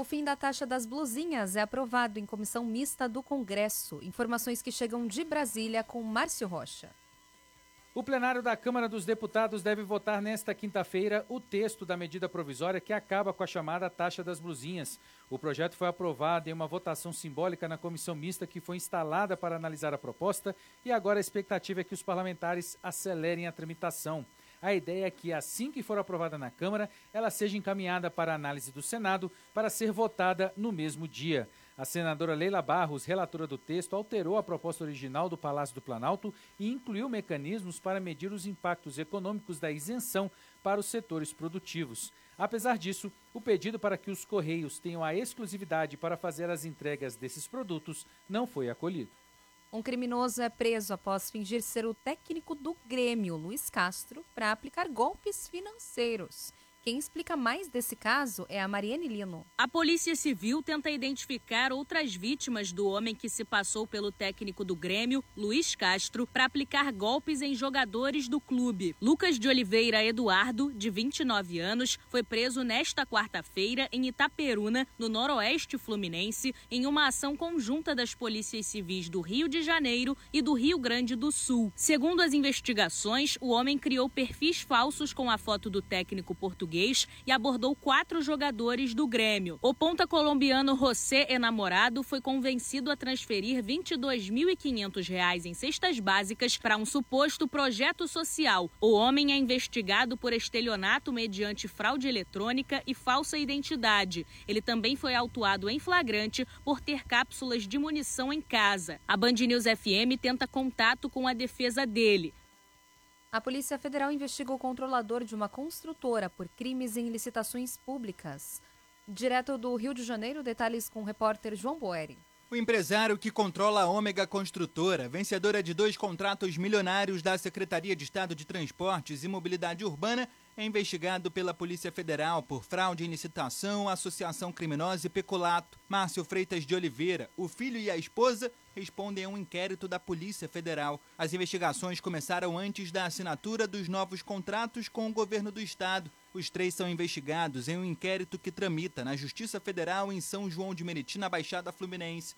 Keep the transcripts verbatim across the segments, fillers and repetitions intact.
O fim da taxa das blusinhas é aprovado em comissão mista do Congresso. Informações que chegam de Brasília com Márcio Rocha. O plenário da Câmara dos Deputados deve votar nesta quinta-feira o texto da medida provisória que acaba com a chamada taxa das blusinhas. O projeto foi aprovado em uma votação simbólica na comissão mista que foi instalada para analisar a proposta e agora a expectativa é que os parlamentares acelerem a tramitação. A ideia é que, assim que for aprovada na Câmara, ela seja encaminhada para análise do Senado para ser votada no mesmo dia. A senadora Leila Barros, relatora do texto, alterou a proposta original do Palácio do Planalto e incluiu mecanismos para medir os impactos econômicos da isenção para os setores produtivos. Apesar disso, o pedido para que os Correios tenham a exclusividade para fazer as entregas desses produtos não foi acolhido. Um criminoso é preso após fingir ser o técnico do Grêmio, Luiz Castro, para aplicar golpes financeiros. Quem explica mais desse caso é a Mariane Lino. A Polícia Civil tenta identificar outras vítimas do homem que se passou pelo técnico do Grêmio, Luiz Castro, para aplicar golpes em jogadores do clube. Lucas de Oliveira Eduardo, de vinte e nove anos, foi preso nesta quarta-feira em Itaperuna, no noroeste fluminense, em uma ação conjunta das polícias civis do Rio de Janeiro e do Rio Grande do Sul. Segundo as investigações, o homem criou perfis falsos com a foto do técnico português e abordou quatro jogadores do Grêmio. O ponta colombiano José Enamorado foi convencido a transferir vinte e dois mil e quinhentos reais em cestas básicas para um suposto projeto social. O homem é investigado por estelionato mediante fraude eletrônica e falsa identidade. Ele também foi autuado em flagrante por ter cápsulas de munição em casa. A Band News F M tenta contato com a defesa dele. A Polícia Federal investiga o controlador de uma construtora por crimes em licitações públicas. Direto do Rio de Janeiro, detalhes com o repórter João Boeri. O empresário que controla a Ômega Construtora, vencedora de dois contratos milionários da Secretaria de Estado de Transportes e Mobilidade Urbana, é investigado pela Polícia Federal por fraude em licitação, associação criminosa e peculato. Márcio Freitas de Oliveira, o filho e a esposa, respondem a um inquérito da Polícia Federal. As investigações começaram antes da assinatura dos novos contratos com o governo do estado. Os três são investigados em um inquérito que tramita na Justiça Federal em São João de Meriti, na Baixada Fluminense.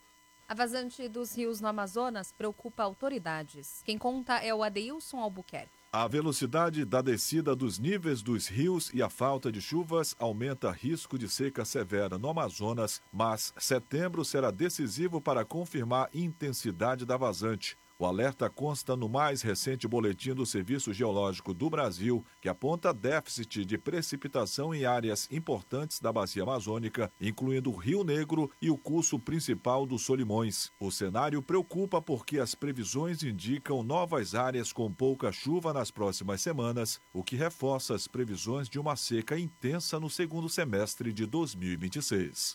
A vazante dos rios no Amazonas preocupa autoridades. Quem conta é o Adeilson Albuquerque. A velocidade da descida dos níveis dos rios e a falta de chuvas aumenta risco de seca severa no Amazonas, mas setembro será decisivo para confirmar a intensidade da vazante. O alerta consta no mais recente boletim do Serviço Geológico do Brasil, que aponta déficit de precipitação em áreas importantes da bacia amazônica, incluindo o Rio Negro e o curso principal dos Solimões. O cenário preocupa porque as previsões indicam novas áreas com pouca chuva nas próximas semanas, o que reforça as previsões de uma seca intensa no segundo semestre de dois mil e vinte e seis.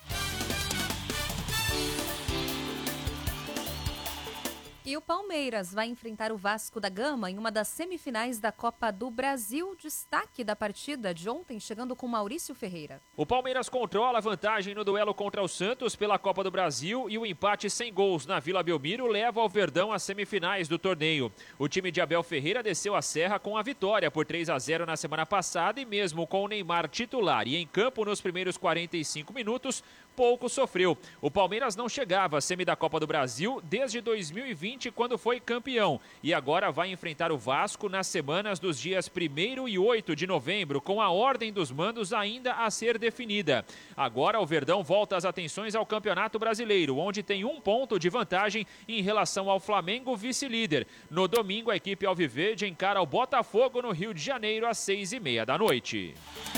E o Palmeiras vai enfrentar o Vasco da Gama em uma das semifinais da Copa do Brasil. Destaque da partida de ontem, chegando com Maurício Ferreira. O Palmeiras controla a vantagem no duelo contra o Santos pela Copa do Brasil e o empate sem gols na Vila Belmiro leva o Verdão às semifinais do torneio. O time de Abel Ferreira desceu a serra com a vitória por três a zero na semana passada e mesmo com o Neymar titular e em campo nos primeiros quarenta e cinco minutos, pouco sofreu. O Palmeiras não chegava à semi da Copa do Brasil desde dois mil e vinte, quando foi campeão, e agora vai enfrentar o Vasco nas semanas dos dias primeiro e oito de novembro, com a ordem dos mandos ainda a ser definida. Agora o Verdão volta as atenções ao Campeonato Brasileiro, onde tem um ponto de vantagem em relação ao Flamengo, vice-líder. No domingo, a equipe alviverde encara o Botafogo no Rio de Janeiro às seis e meia da noite.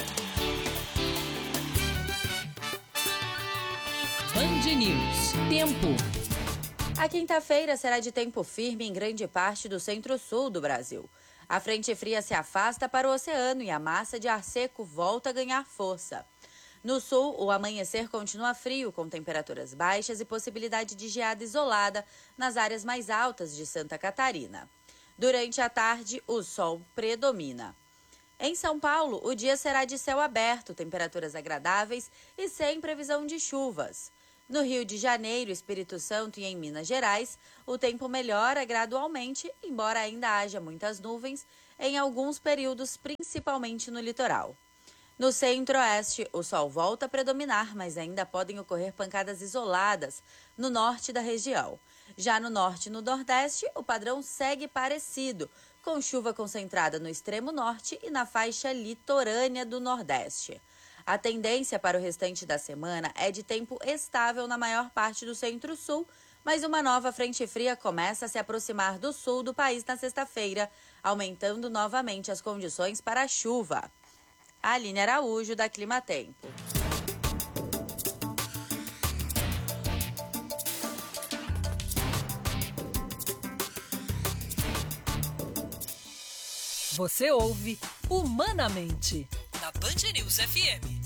Band News. Tempo. A quinta-feira será de tempo firme em grande parte do centro-sul do Brasil. A frente fria se afasta para o oceano e a massa de ar seco volta a ganhar força. No sul, o amanhecer continua frio, com temperaturas baixas e possibilidade de geada isolada nas áreas mais altas de Santa Catarina. Durante a tarde, o sol predomina. Em São Paulo, o dia será de céu aberto, temperaturas agradáveis e sem previsão de chuvas. No Rio de Janeiro, Espírito Santo e em Minas Gerais, o tempo melhora gradualmente, embora ainda haja muitas nuvens em alguns períodos, principalmente no litoral. No centro-oeste, o sol volta a predominar, mas ainda podem ocorrer pancadas isoladas no norte da região. Já no norte e no nordeste, o padrão segue parecido, com chuva concentrada no extremo norte e na faixa litorânea do nordeste. A tendência para o restante da semana é de tempo estável na maior parte do centro-sul, mas uma nova frente fria começa a se aproximar do sul do país na sexta-feira, aumentando novamente as condições para a chuva. Aline Araújo, da Climatempo. Você ouve Humanamente, na Band News F M.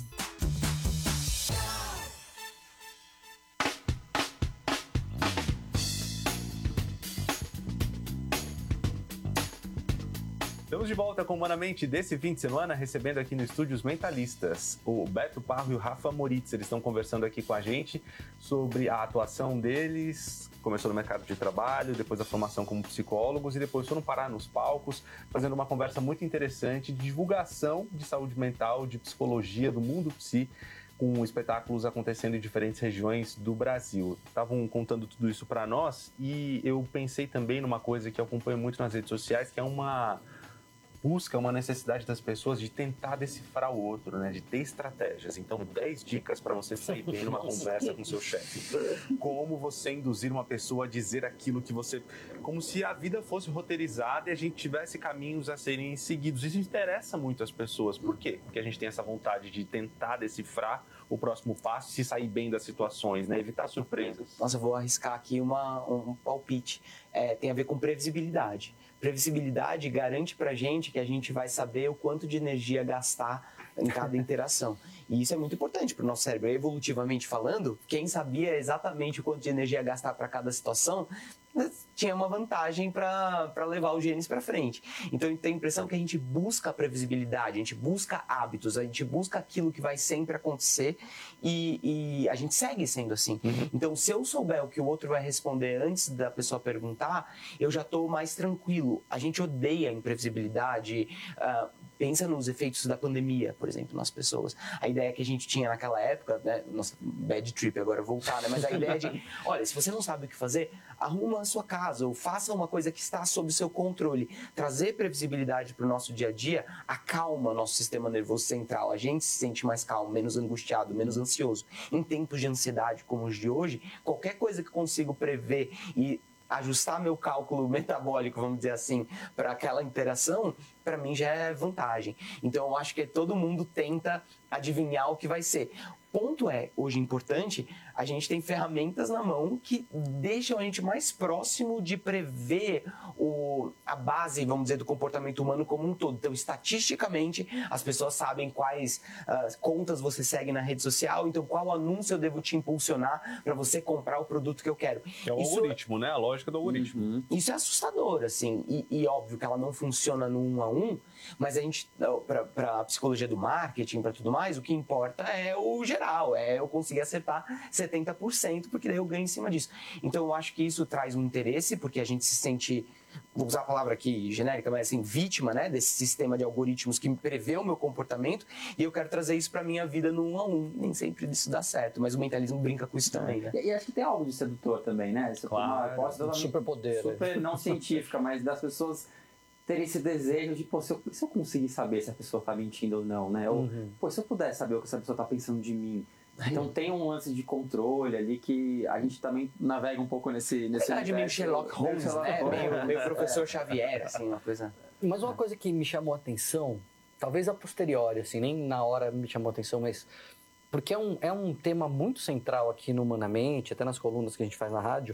Estamos de volta com Humanamente desse fim de semana, recebendo aqui no estúdio os mentalistas, o Beto Parro e o Rafa Moritz. Eles estão conversando aqui com a gente sobre a atuação deles. Começou no mercado de trabalho, depois a formação como psicólogos e depois foram parar nos palcos, fazendo uma conversa muito interessante de divulgação de saúde mental, de psicologia, do mundo psi, com espetáculos acontecendo em diferentes regiões do Brasil. Estavam contando tudo isso para nós e eu pensei também numa coisa que eu acompanho muito nas redes sociais, que é uma busca, uma necessidade das pessoas de tentar decifrar o outro, né? De ter estratégias. Então, dez dicas para você sair bem numa conversa com seu chefe. Como você induzir uma pessoa a dizer aquilo que você... Como se a vida fosse roteirizada e a gente tivesse caminhos a serem seguidos. Isso interessa muito as pessoas. Por quê? Porque a gente tem essa vontade de tentar decifrar o próximo passo e se sair bem das situações, né? Evitar surpresas. Nossa, eu vou arriscar aqui uma, um palpite. É, tem a ver com previsibilidade. Previsibilidade garante pra gente que a gente vai saber o quanto de energia gastar em cada interação. E isso é muito importante para o nosso cérebro. Evolutivamente falando, quem sabia exatamente o quanto de energia gastar para cada situação tinha uma vantagem para levar os genes para frente. Então, eu tenho a impressão que a gente busca a previsibilidade, a gente busca hábitos, a gente busca aquilo que vai sempre acontecer e, e a gente segue sendo assim. Uhum. Então, se eu souber o que o outro vai responder antes da pessoa perguntar, eu já estou mais tranquilo. A gente odeia a imprevisibilidade. Uh, pensa nos efeitos da pandemia, por exemplo, nas pessoas. A ideia que a gente tinha naquela época, né? Nossa, bad trip agora voltar, né? Mas a ideia de, olha, se você não sabe o que fazer, arruma a sua casa ou faça uma coisa que está sob seu controle. Trazer previsibilidade para o nosso dia a dia acalma nosso sistema nervoso central. A gente se sente mais calmo, menos angustiado, menos ansioso. Em tempos de ansiedade como os de hoje, qualquer coisa que eu consigo prever e ajustar meu cálculo metabólico, vamos dizer assim, para aquela interação, para mim já é vantagem. Então eu acho que todo mundo tenta adivinhar o que vai ser. Ponto é, hoje importante, a gente tem ferramentas na mão que deixam a gente mais próximo de prever o, a base, vamos dizer, do comportamento humano como um todo. Então, estatisticamente, as pessoas sabem quais uh, contas você segue na rede social, então qual anúncio eu devo te impulsionar para você comprar o produto que eu quero. É o isso, algoritmo, né? A lógica do algoritmo. Uhum. Isso é assustador, assim, e, e óbvio que ela não funciona no um a um, mas a gente, para a psicologia do marketing, para tudo mais, o que importa é o geral, é eu conseguir acertar setenta por cento, porque daí eu ganho em cima disso. Então eu acho que isso traz um interesse, porque a gente se sente, vou usar a palavra aqui genérica, mas assim, vítima, né, desse sistema de algoritmos que prevê o meu comportamento, e eu quero trazer isso para minha vida no um a um. Nem sempre isso dá certo, mas o mentalismo brinca com isso também, né? E, e acho que tem algo de sedutor também, né? Isso claro, é uma hipótese um superpoder. Super não científica, mas das pessoas terem esse desejo de, pô, se eu, se eu conseguir saber se a pessoa tá mentindo ou não, né? Ou, uhum. pô, se eu puder saber o que essa pessoa tá pensando de mim. Então tem um lance de controle ali que a gente também navega um pouco nesse... nesse verdade, meio Sherlock Holmes, meio, né? meio, meio professor Xavier, assim, uma coisa... Mas uma coisa que me chamou a atenção, talvez a posteriori, assim, nem na hora me chamou a atenção, mas... Porque é um, é um tema muito central aqui no Humanamente, até nas colunas que a gente faz na rádio,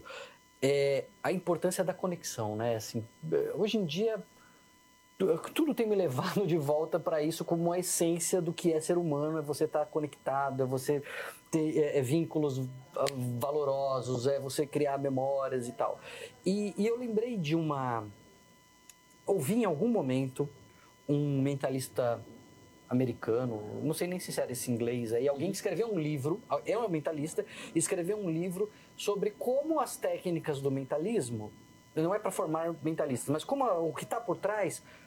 é a importância da conexão, né? Assim, hoje em dia... Tudo tem me levado de volta para isso como a essência do que é ser humano, é você estar conectado, é você ter é, é, vínculos valorosos, é você criar memórias e tal. E, e eu lembrei de uma... Ouvi em algum momento um mentalista americano, não sei nem se era esse inglês aí, alguém que escreveu um livro, é um mentalista, escreveu um livro sobre como as técnicas do mentalismo, não é para formar mentalistas, mas como o que está por trás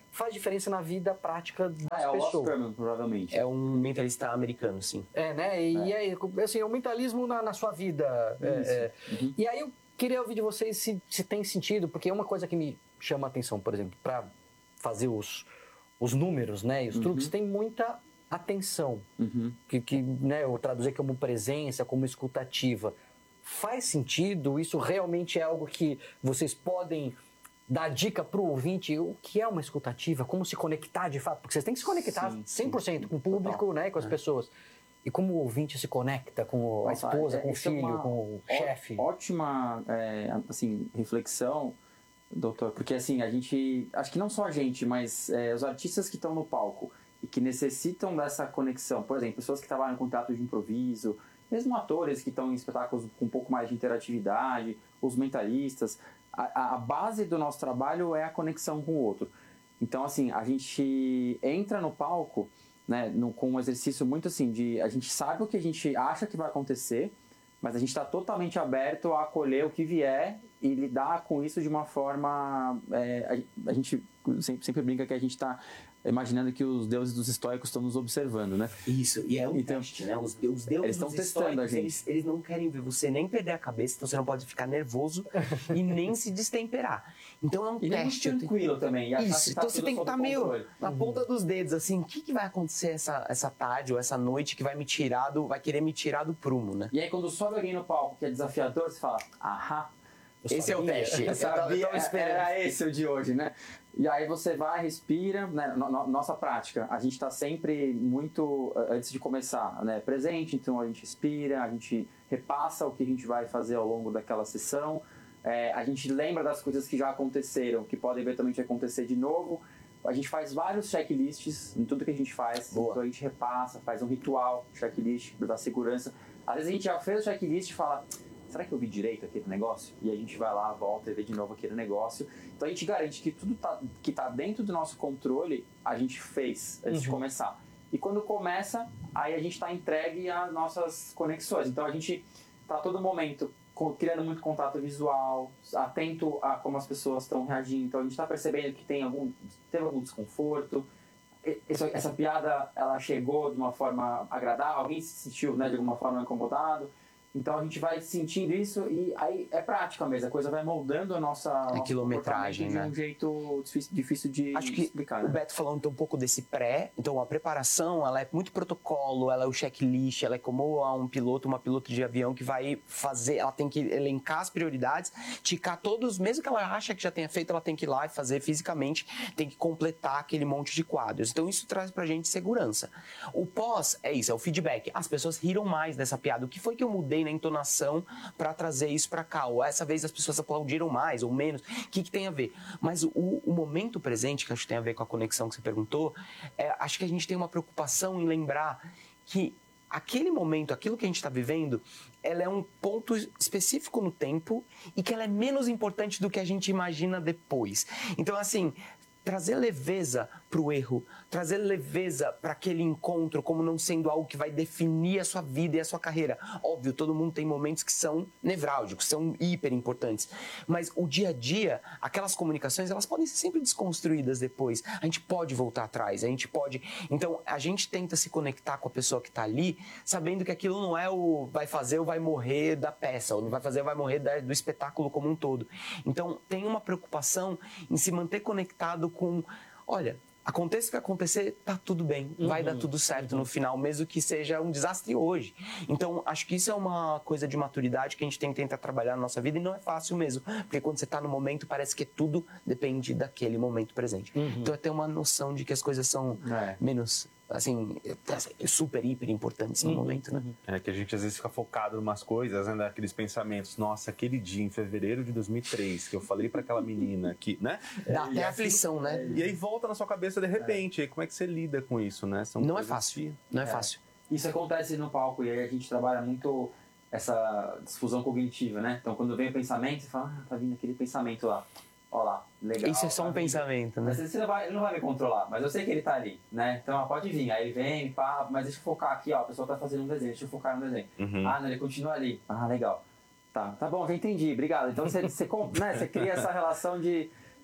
faz diferença na vida prática das Ah, é o Lost pessoas. Perman, provavelmente. É um mentalista americano, sim. É, né? E É. aí, assim, o mentalismo na, na sua vida. É, é. Uhum. E aí eu queria ouvir de vocês se, se tem sentido, porque é uma coisa que me chama a atenção, por exemplo, para fazer os, os números, né? E os Uhum. truques, tem muita atenção. Uhum. Que, que né, eu traduzir como presença, como escutativa. Faz sentido? Isso realmente é algo que vocês podem dar dica para o ouvinte? O que é uma escutativa? Como se conectar de fato? Porque vocês têm que se conectar Sim, cem por cento sim, com o público, total. né, e com as É. pessoas. E como o ouvinte se conecta com a Nossa, esposa, é- com o isso é filho, uma com o ó- chefe? Ótima, é, assim, reflexão, doutor, porque assim, a gente, acho que não só a gente, mas é, os artistas que estão no palco e que necessitam dessa conexão, por exemplo, pessoas que trabalham com teatro de improviso, mesmo atores que estão em espetáculos com um pouco mais de interatividade, os mentalistas, a, a base do nosso trabalho é a conexão com o outro. Então, assim, a gente entra no palco, né, no, com um exercício muito assim de, a gente sabe o que a gente acha que vai acontecer, mas a gente está totalmente aberto a acolher o que vier e lidar com isso de uma forma, é, a, a gente sempre, sempre brinca que a gente está imaginando que os deuses dos estoicos estão nos observando, né? Isso, e é um Então, teste, né? Os, os deuses eles estão dos testando a estoicos, gente. Eles, eles não querem ver você nem perder a cabeça, então você não pode ficar nervoso e nem se destemperar. Então é um E nem teste. muito tranquilo também. E achar Isso, que tá então você tudo tem que sob estar meio controle. na ponta dos dedos, assim, o que, que vai acontecer essa, essa tarde ou essa noite que vai me tirar do, vai querer me tirar do prumo, né? E aí quando sobe alguém no palco que é desafiador, você fala, ahá, eu Esse é o sabia, teste. eu Eu tava- eu sabia, tava esperando. era esse o de hoje, né? E aí você vai, respira, né? No- no- Nossa prática, a gente está sempre muito, antes de começar, né? Presente, então a gente respira, a gente repassa o que a gente vai fazer ao longo daquela sessão, é, a gente lembra das coisas que já aconteceram, que podem eventualmente acontecer de novo. A gente faz vários checklists em tudo que a gente faz. Boa. Então a gente repassa, faz um ritual, checklist da segurança. Às vezes a gente já fez o checklist e fala, será que eu vi direito aquele negócio? E a gente vai lá, volta e vê de novo aquele negócio. Então a gente garante que tudo tá, que está dentro do nosso controle, a gente fez antes de Uhum. começar. E quando começa, aí a gente está entregue às nossas conexões. Então a gente está a todo momento co- criando muito contato visual, atento a como as pessoas estão reagindo. Então a gente está percebendo que tem algum, teve algum desconforto. E- Essa, essa piada, ela chegou de uma forma agradável, alguém se sentiu, né, de alguma forma incomodado. Então a gente vai sentindo isso e aí é prática mesmo, a coisa vai moldando a nossa É nosso quilometragem, comportamento né? de um jeito difícil, difícil de Acho que explicar. o Né? Beto falou então um pouco desse pré, então a preparação, ela é muito protocolo, ela é o checklist, ela é como a um piloto, uma piloto de avião que vai fazer, ela tem que elencar as prioridades, ticar todos, mesmo que ela acha que já tenha feito, ela tem que ir lá e fazer fisicamente, tem que completar aquele monte de quadros. Então isso traz pra gente segurança. O pós é isso, é o feedback. As pessoas riram mais dessa piada. O que foi que eu mudei na entonação para trazer isso para cá? Ou essa vez as pessoas aplaudiram mais ou menos? O que, que tem a ver? Mas o, o momento presente, que acho que tem a ver com a conexão que você perguntou, é, acho que a gente tem uma preocupação em lembrar que aquele momento, aquilo que a gente está vivendo, ela é um ponto específico no tempo e que ela é menos importante do que a gente imagina depois. Então, assim, trazer leveza para o erro, trazer leveza para aquele encontro como não sendo algo que vai definir a sua vida e a sua carreira. Óbvio, todo mundo tem momentos que são nevrálgicos, são hiper importantes, mas o dia a dia, aquelas comunicações, elas podem ser sempre desconstruídas depois. A gente pode voltar atrás, a gente pode... Então, a gente tenta se conectar com a pessoa que está ali, sabendo que aquilo não é o vai fazer ou vai morrer da peça, ou não vai fazer ou vai morrer da, do espetáculo como um todo. Então, tem uma preocupação em se manter conectado com... Olha, aconteça o que acontecer, tá tudo bem, uhum, vai dar tudo certo uhum. no final, mesmo que seja um desastre hoje. Então, acho que isso é uma coisa de maturidade que a gente tem que tentar trabalhar na nossa vida e não é fácil mesmo, porque quando você tá no momento, parece que tudo depende daquele momento presente. Uhum. Então, é ter uma noção de que as coisas são é. menos... assim, super, hiper importantes no uhum, momento, né? É que a gente às vezes fica focado em umas coisas, né? Daqueles pensamentos, nossa, aquele dia em fevereiro de dois mil e três que eu falei pra aquela menina que, né? Dá até aflição, né? E aí volta na sua cabeça de repente, é. E aí como é que você lida com isso, né? São não é fácil, não é, é fácil. Isso acontece no palco e aí a gente trabalha muito essa difusão cognitiva, né? Então quando vem o pensamento, você fala, ah, tá vindo aquele pensamento lá. Ó lá, legal. Isso é só um tá pensamento, né? Mas você não vai, ele não vai me controlar, mas eu sei que ele tá ali, né? Então, ó, pode vir. Aí ele vem, pá, mas deixa eu focar aqui, ó. A pessoa tá fazendo um desenho, deixa eu focar no desenho. Uhum. Ah, não, ele continua ali. Ah, legal. Tá, tá bom, já entendi, obrigado. Então, você, você, né, você cria essa relação de...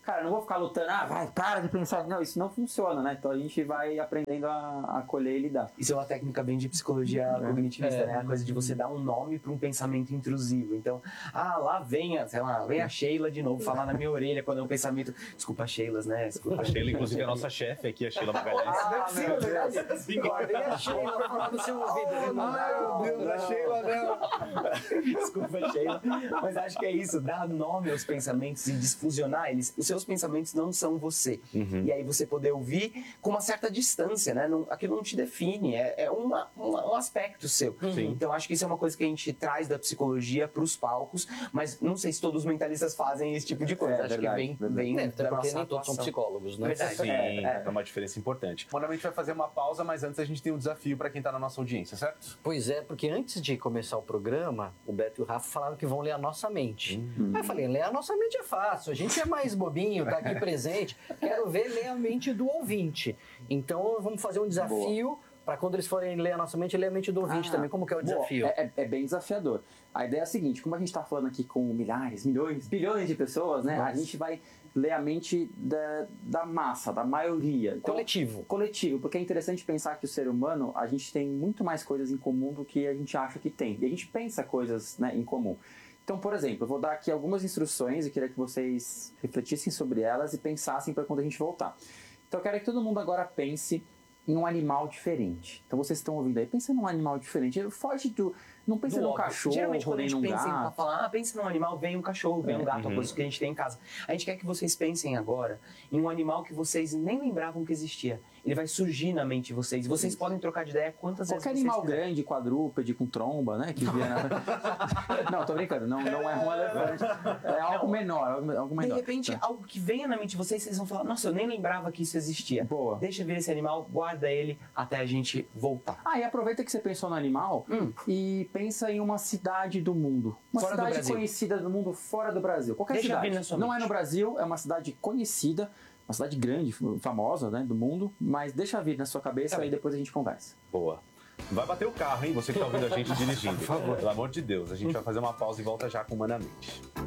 cara, eu não vou ficar lutando, ah, vai, para de pensar. Não, isso não funciona, né? Então a gente vai aprendendo a acolher e lidar. Isso é uma técnica bem de psicologia é. cognitivista, é. né? A coisa de você dar um nome para um pensamento intrusivo. Então, ah, lá vem a, sei lá, vem a Sheila de novo falar na minha orelha quando é um pensamento. Desculpa as Sheilas, né? Desculpa. A Sheila, inclusive, é a nossa chefe aqui, a Sheila Magalhães. Ah, meu Deus. Vem a Sheila falar no seu ouvido. Ah, meu Deus, a Sheila não. Desculpa, Sheila. Mas acho que é isso, dar nome aos pensamentos e desfusionar eles. Os seus pensamentos não são você. Uhum. E aí você poder ouvir com uma certa distância, né? Não, aquilo não te define, é, é uma, uma, um aspecto seu. Sim. Então acho que isso é uma coisa que a gente traz da psicologia para os palcos, mas não sei se todos os mentalistas fazem esse tipo de coisa. É, acho verdade, que vem, vem é, da porque nossa nem todos são psicólogos, né? Verdade. Sim, é, é. é uma diferença importante. Mano, a gente vai fazer uma pausa, mas antes a gente tem um desafio para quem está na nossa audiência, certo? Pois é, porque antes de começar o programa, o Beto e o Rafa falaram que vão ler a nossa mente. Uhum. Aí eu falei, ler a nossa mente é fácil, a gente é mais bobinho, tá aqui presente, quero ver ler a mente do ouvinte. Então vamos fazer um desafio para quando eles forem ler a nossa mente, ler a mente do ouvinte ah, também. Como que é o desafio? É, é, é bem desafiador. A ideia é a seguinte, como a gente está falando aqui com milhares, milhões, bilhões de pessoas, né? Nossa. A gente vai ler a mente da, da massa, da maioria. Então, coletivo. Coletivo, porque é interessante pensar que o ser humano, a gente tem muito mais coisas em comum do que a gente acha que tem. E a gente pensa coisas, né, em comum. Então, por exemplo, eu vou dar aqui algumas instruções e queria que vocês refletissem sobre elas e pensassem para quando a gente voltar. Então, eu quero que todo mundo agora pense em um animal diferente. Então, vocês estão ouvindo aí, pensa num animal diferente. Foge do... Não pensa num cachorro, geralmente quando a gente nem num pensa gato. em falar, ah, pensa num animal, vem um cachorro, vem é, um gato, uhum. uma coisa que a gente tem em casa. A gente quer que vocês pensem agora em um animal que vocês nem lembravam que existia. Ele vai surgir na mente de vocês. Vocês Sim. podem trocar de ideia quantas Qualquer vezes vocês animal quiserem. grande, quadrúpede, com tromba, né? Que via na... Não, tô brincando. Não, não é um elefante. É algo menor. Algo menor. De repente, tá. algo que venha na mente de vocês, vocês vão falar, nossa, eu nem lembrava que isso existia. Boa. Deixa eu ver esse animal, guarda ele até a gente voltar. Ah, e aproveita que você pensou no animal hum. e pensa em uma cidade do mundo. Uma fora cidade do Brasil. conhecida do mundo fora do Brasil. Qualquer Deixa cidade. vir na sua não mente. é no Brasil, é uma cidade conhecida, uma cidade grande, famosa, né, do mundo, mas deixa vir na sua cabeça tá e depois a gente conversa. Boa. Vai bater o carro, hein? Você que tá ouvindo a gente dirigindo. Por favor. Pelo amor de Deus, a gente vai fazer uma pausa e volta já com Humanamente.